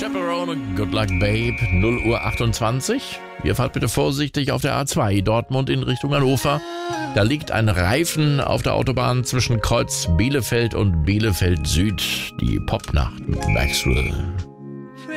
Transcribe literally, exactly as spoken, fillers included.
Chaperone, Good Luck Babe, null Uhr achtundzwanzig. Ihr fahrt bitte vorsichtig auf der A zwei Dortmund in Richtung Hannover. Da liegt ein Reifen auf der Autobahn zwischen Kreuz Bielefeld und Bielefeld Süd. Die Popnacht mit Maxwell.